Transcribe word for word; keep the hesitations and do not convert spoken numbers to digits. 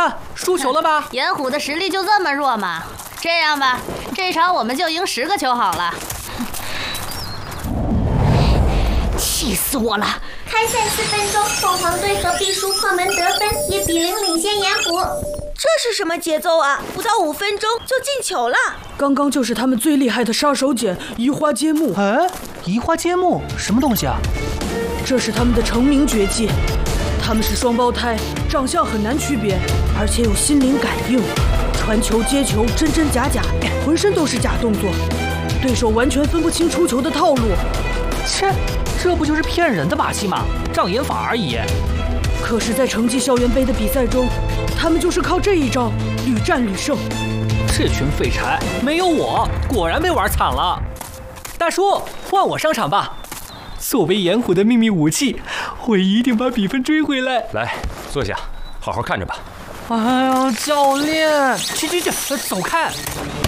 看，输球了吧？ 盐虎的实力就这么弱吗？这样吧，这场我们就赢十个球好了。气死我了！ 开赛四分钟，凤凰队和必输破门得分，一比零领先盐湖。 这是什么节奏啊？不到五分钟就进球了！ 刚刚就是他们最厉害的杀手锏移花接木。 哎，移花接木什么东西啊？ 这是他们的成名绝技。他们是双胞胎，长相很难区别，而且有心灵感应，传球接球真真假假，浑身都是假动作，对手完全分不清出球的套路。 切，这不就是骗人的把戏吗？障眼法而已。 可是，在城际校园杯的比赛中，他们就是靠这一招屡战屡胜。 这群废柴，没有我，果然被玩惨了。大叔，换我上场吧。作为盐虎的秘密武器，我一定把比分追回来。 来，坐下，好好看着吧。 哎呀，教练，去去去，走开！